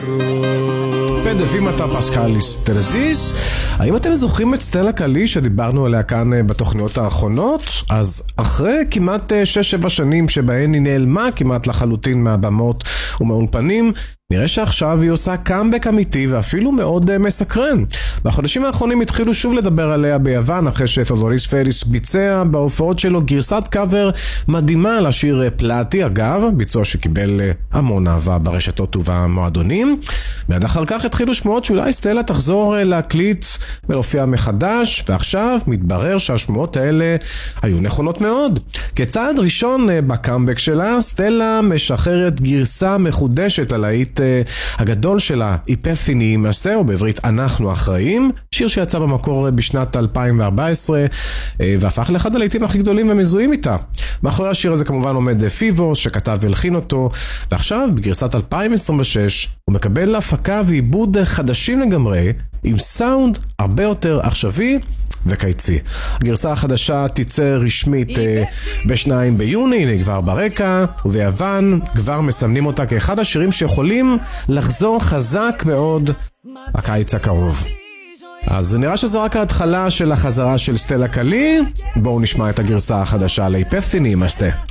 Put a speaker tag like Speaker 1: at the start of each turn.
Speaker 1: פדפימטה פסקליס טלזיס. האם אתם זוכרים את סטלה קלי שדיברנו עליה כאן בתוכניות האחרונות? אז אחרי כמעט 6-7 שנים שבהן היא נעלמה כמעט לחלוטין מהבמות ומהאולפנים, נראה שעכשיו היא עושה קאמבק אמיתי ואפילו מאוד מסקרן. בחודשים האחרונים התחילו שוב לדבר עליה ביוון, אחרי שתודוריס פריס ביצע בהופעות שלו גרסת קאבר מדהימה לשיר פלאטי, אגב, ביצוע שקיבל המון אהבה ברשתות ובמועדונים. מיד אחר כך התחילו שמועות שאולי סטלה תחזור להקליט ולהופיע מחדש, ועכשיו מתברר שהשמועות האלה היו נכונות מאוד. כצעד ראשון בקאמבק שלה, סטלה משחררת גרסה מחודשת על להיט הגדול שלה, איפתיני מסטה, או בעברית אנחנו אחראים, שיר שיצא במקור בשנת 2014 והפך לאחד הלהיטים הכי גדולים ומזוהים איתה. מאחורי השיר הזה כמובן עומד פיבו שכתב והלחין אותו, ועכשיו בגרסת 2026 הוא מקבל להפקה ועיבוד חדשים לגמרי עם סאונד הרבה יותר עכשווי וקיצי. הגרסה החדשה תצא רשמית ב2 ביוני, היא כבר ברקע, וביוון כבר מסמנים אותה כאחד השירים שיכולים לחזור חזק מאוד הקיץ הקרוב. אז נראה שזו רק ההתחלה של החזרה של סטלה קלי. בואו נשמע את הגרסה החדשה לאיפתיני מסטה.